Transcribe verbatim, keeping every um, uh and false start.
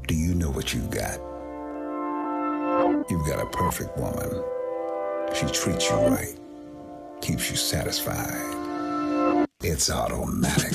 Do you know what you've got? You've got a perfect woman. She treats you right, keeps you satisfied. It's automatic.